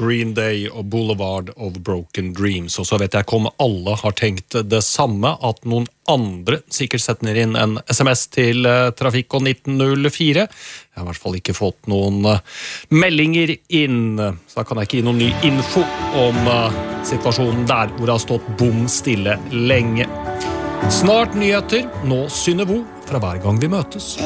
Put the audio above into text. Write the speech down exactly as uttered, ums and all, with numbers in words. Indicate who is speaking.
Speaker 1: Green Day og Boulevard of Broken Dreams. Og så vet jeg ikke om alle har tenkt det samme, at noen andre sikkert setter inn en sms til Trafikk og nitten null fire. Jeg har i hvert fall ikke fått noen meldinger inn, så da kan jeg ikke gi noen ny info om situasjonen der, hvor det har stått bom stille lenge. Snart nyheter, nå Synnøve fra Hver gang vi møtes.